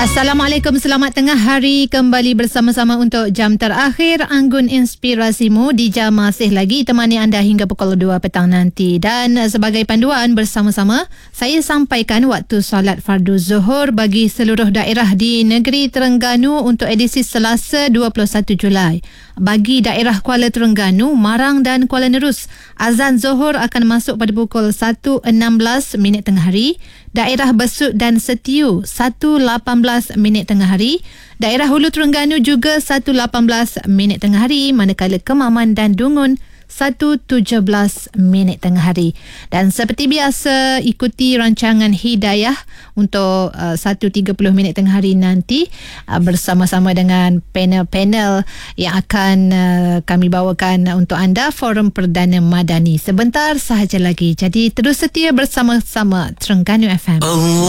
Assalamualaikum, selamat tengah hari. Kembali bersama-sama untuk jam terakhir Anggun Inspirasimu. Di jam masih lagi temani anda hingga pukul 2 petang nanti. Dan sebagai panduan bersama-sama, saya sampaikan waktu solat fardu zuhur bagi seluruh daerah di negeri Terengganu untuk edisi Selasa 21 Julai. Bagi daerah Kuala Terengganu, Marang dan Kuala Nerus, azan zuhur akan masuk pada pukul 1.16 tengah hari. Daerah Besut dan Setiu 1.18 tengah hari. Daerah Hulu Terengganu juga 1.18 tengah hari, manakala Kemaman dan Dungun 1.17 tengah hari. Dan seperti biasa, ikuti rancangan Hidayah untuk 1.30 tengah hari nanti bersama-sama dengan panel-panel yang akan kami bawakan untuk anda, Forum Perdana Madani sebentar sahaja lagi. Jadi terus setia bersama-sama Terengganu FM.